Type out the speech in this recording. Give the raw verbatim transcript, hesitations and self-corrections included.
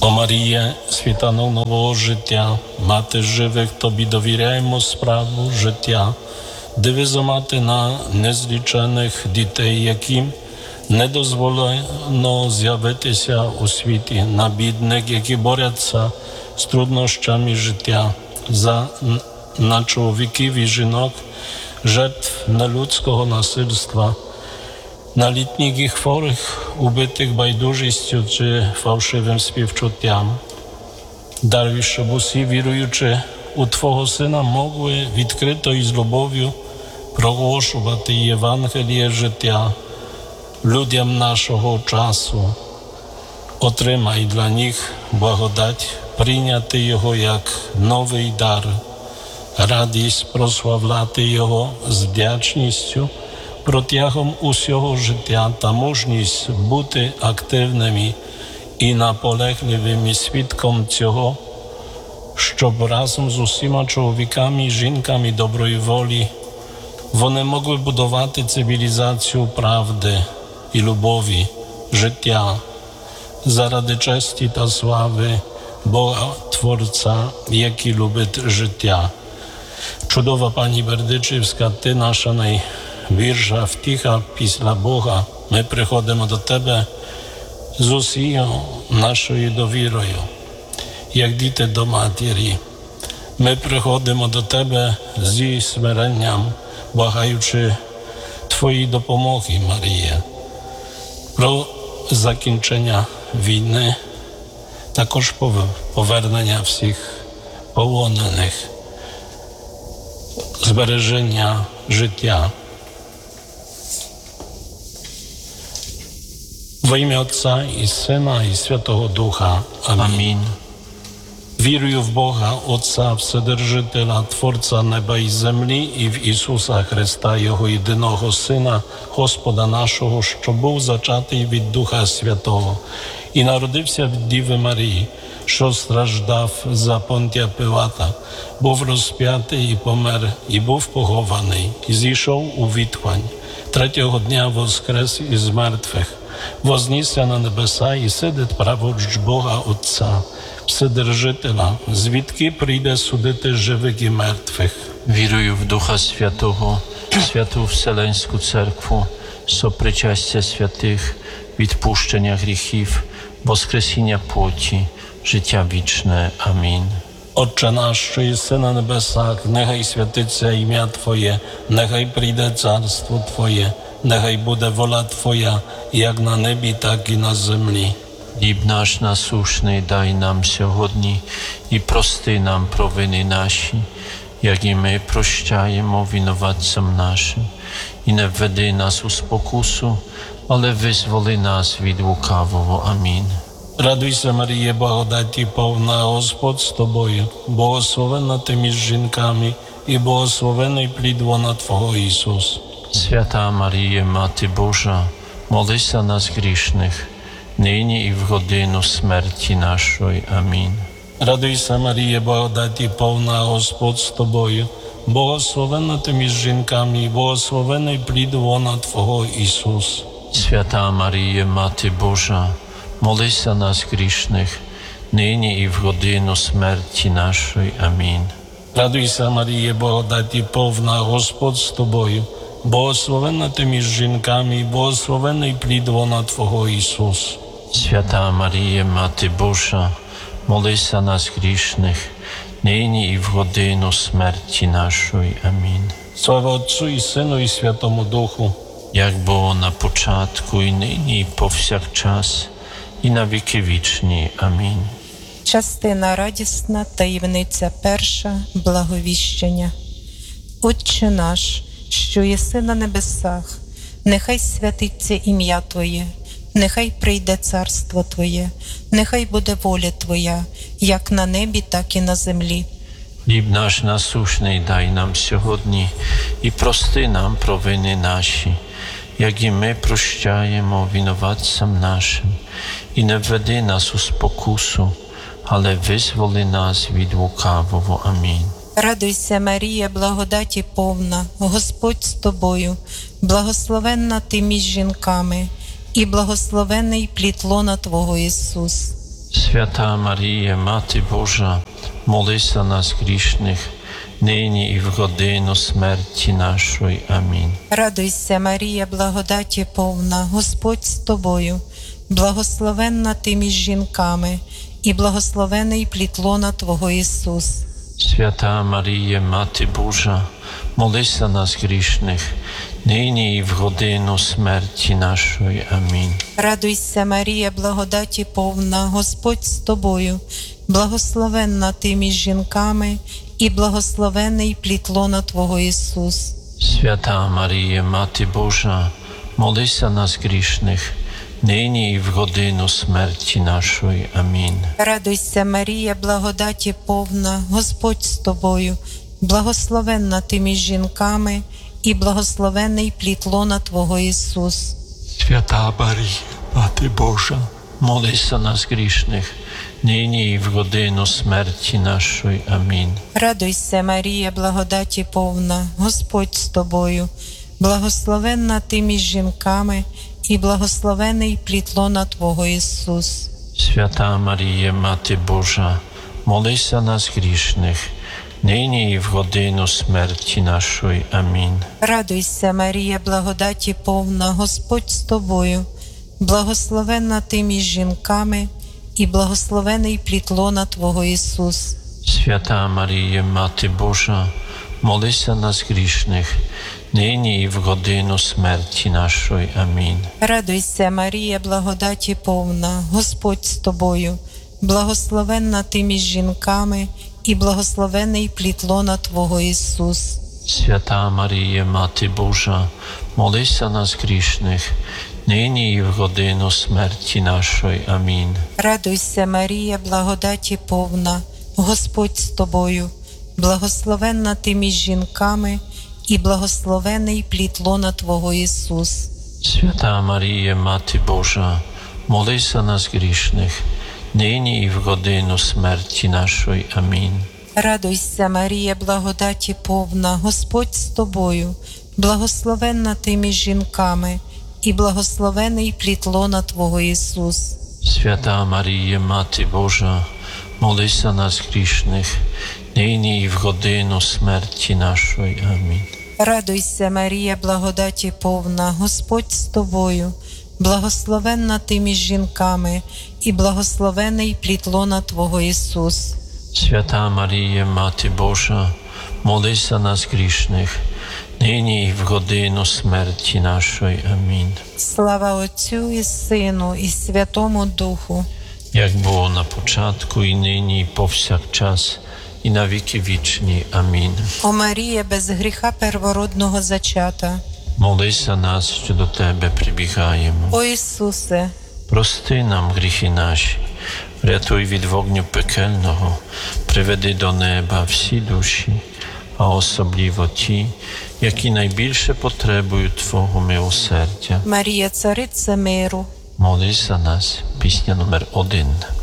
О Маріє, світанок нового життя, мати живих, тобі довіряємо справу життя. Дивизо мати на незлічених дітей, яким не дозволено з'явитися у світі, на бідних, які борються з труднощами життя, за, на чоловіків і жінок, жертв нелюдського насильства, на літніх і хворих, убитих байдужістю чи фальшивим співчуттям. Даруй, щоб усі, віруючи у Твого Сина, могли відкрито і з любов'ю проголошувати Євангеліє життя людям нашого часу. Отримай для них благодать прийняти його як новий дар, радість прославляти його з вдячністю протягом усього життя та мужність бути активними і наполегливими свідком цього, щоб разом з усіма чоловіками і жінками доброї волі вони могли будувати цивілізацію правди і любові, життя, заради честі та слави Бога Творця, який любить життя. Чудова Пані Бердичівська, Ти наша найбільша втіха після Бога. Ми приходимо до Тебе з усією нашою довірою, як діти до матері. Ми приходимо до Тебе зі смиренням, благаючи Твої допомоги, Марія, про закінчення війни, також повернення всіх полонених, збереження життя. Во ім'я Отця і Сина і Святого Духа. Амінь. Амінь. Вірую в Бога, Отця Вседержителя, Творця неба і землі, і в Ісуса Христа, Його єдиного Сина, Господа нашого, що був зачатий від Духа Святого, і народився від Діви Марії, що страждав за Понтія Пилата, був розп'ятий і помер, і був похований, і зійшов у відхвань. Третього дня воскрес із мертвих, вознісся на небеса і сидить праворуч Бога Отця, Вседержителя, звідки прийде судити живих і мертвих. Вірую в Духа Святого, Святу Вселенську Церкву, сопричастя святих, відпущення гріхів, воскресіння плоті, життя вічне. Амінь. Отче наш, що єси на небесах, нехай святиться ім'я Твоє, нехай прийде царство Твоє, нехай буде воля Твоя, як на небі, так і на землі. Хліб наш насушний дай нам сьогодні, і прости нам провини наші, як і ми прощаємо винуватцям нашим. І не введи нас у спокусу, але визволи нас від лукавого. Амінь. Радуйся, Маріє, благодаті повна, Господь з тобою, благословенна ти між жінками, і благословений плід лона Твого, Ісус. Свята Маріє, Мати Божа, молися нас грішних, нині і в годину смерті нашої. Амінь. Радуйся, Маріє, благодаті повна, Господь з тобою, благословенна ти між жінками, і благословений плід лона Твого, Ісус. Свята Маріє, Мати Божа, молися нас грішних, нині і в годину смерті нашої. Амінь. Радуйся, Маріє, благодаті повна, Господь з тобою, благословенна ти між жінками, і благословений плід лона Твого, Ісус. Свята Маріє, Мати Божа, молися нас грішних, нині і в годину смерті нашої. Амінь. Слава Отцю і Сину і Святому Духу, як було на початку, і нині, і повсякчас, і на віки вічні. Амінь. Частина радісна, таємниця перша, благовіщення. Отче наш, що єси на небесах, нехай святиться ім'я Твоє, нехай прийде царство Твоє, нехай буде воля Твоя, як на небі, так і на землі. Хліб наш насушний дай нам сьогодні, і прости нам провини наші, як і ми прощаємо винуватцям нашим. І не введи нас у спокусу, але визволи нас від лукавого. Амінь. Радуйся, Марія, благодаті повна, Господь з тобою, благословенна ти між жінками, і благословений плід лона Твого, Ісус. Свята Марія, Мати Божа, молись за нас грішних, нині і в годину смерті нашої. Амінь. Радуйся, Марія, благодаті повна, Господь з тобою, благословенна ти між жінками, і благословений плід лона Твого Ісус. Свята Марія, Мати Божа, молись за нас грішних, нині і в годину смерті нашої. Амінь. Радуйся, Марія, благодаті повна, Господь з тобою, благословенна ти між жінками, і благословений плід лона Твого Ісус. Свята Марія, Мати Божа, молись за нас грішних, нині і в годину смерті нашої. Амінь. Радуйся, Марія, благодаті повна, Господь з тобою, благословенна ти між жінками, і благословений плід лона Твого Ісус. Свята Марія, Мати Божа, молись за нас грішних, нині і в годину смерті нашої. Амінь. Радуйся, Марія, благодаті повна, Господь з тобою, благословенна ти між жінками, і благословений плід лона Твого Ісус. Свята Марія, Мати Божа, молись за нас грішних, нині і в годину смерті нашої. Амінь. Радуйся, Марія, благодаті повна, Господь з тобою, благословенна ти між жінками, і благословений плід лона Твого Ісус. Свята Марія, Мати Божа, молись за нас грішних, нині і в годину смерті нашої. Амінь. Радуйся, Марія, благодаті повна, Господь з тобою, благословенна ти між жінками, і благословений плід лона Твого Ісус. Свята Марія, Мати Божа, молись за нас грішних, нині і в годину смерті нашої. Амінь. Радуйся, Марія, благодаті повна, Господь з тобою, благословенна ти між жінками, і благословений плід лона Твого Ісус. Свята Марія, Мати Божа, молись за нас грішних, нині і в годину смерті нашої. Амінь. Радуйся, Марія, благодаті повна, Господь з тобою, благословенна ти між жінками, і благословений плід лона Твого Ісус. Свята Марія, Мати Божа, молись за нас грішних, нині і в годину смерті нашої. Амінь. Радуйся, Марія, благодаті повна, Господь з тобою, благословенна ти між жінками, і благословений плід лона Твого Ісус. Свята Марія, Мати Божа, молись за нас грішних, нині і в годину смерті нашої. Амінь. Слава Отцю і Сину, і Святому Духу, як було на початку, і нині, і повсякчас, і на віки вічні. Амінь. О Марія, без гріха первородного зачата, Молись за нас, що до Тебе прибігаємо. о Ісусе, Прости нам гріхи наші, врятуй від вогню пекельного, приведи до неба всі душі, а особливо ті, які найбільше потребують Твого милосердя. Марія, цариця миру, Молись за нас. Пісня номер один.